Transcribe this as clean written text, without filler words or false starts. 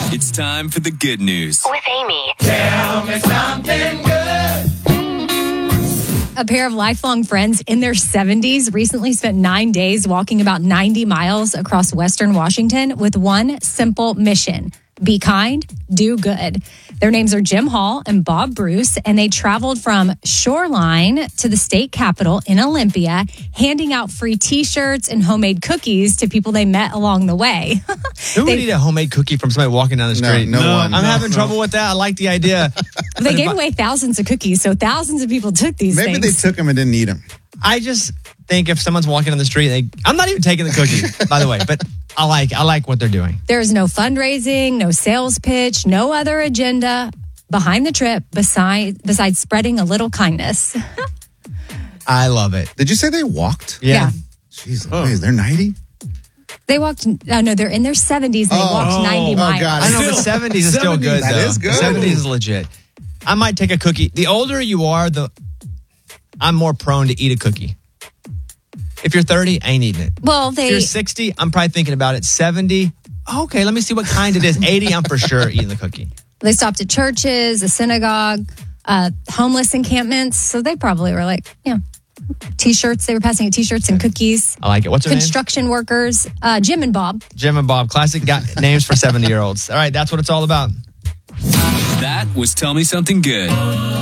It's time for the good news. With Amy. Tell me something good. A pair of lifelong friends in their 70s recently spent 9 days walking about 90 miles across Western Washington with one simple mission. Be kind, do good. Their names are Jim Hall and Bob Bruce, and they traveled from Shoreline to the state capitol in Olympia, handing out free T-shirts and homemade cookies to people they met along the way. Who would eat a homemade cookie from somebody walking down the street? No one. I'm having trouble with that. I like the idea. They gave away thousands of cookies, so thousands of people took these Maybe things. they took them and didn't eat them. I just think if someone's walking on the street, I'm not even taking the cookie, by the way, but I like what they're doing. There's no fundraising, no sales pitch, no other agenda behind the trip besides spreading a little kindness. I love it. Did you say they walked? Yeah. Jeez, Louise, they're 90? They walked, no, they're in their 70s and they walked 90 miles. God. I know, but 70s is still good, That though. is good. 70s is legit. I might take a cookie. The older you are, I'm more prone to eat a cookie. If you're 30, I ain't eating it. Well, If you're 60, I'm probably thinking about it. 70, okay, let me see what kind it is. 80, I'm for sure eating the cookie. They stopped at churches, a synagogue, homeless encampments. So they probably were like, T-shirts. They were passing out T-shirts and cookies. I like it. What's her Construction workers, Jim and Bob. name? Jim and Bob. Classic names for 70-year-olds. All right, that's what it's all about. That was Tell Me Something Good.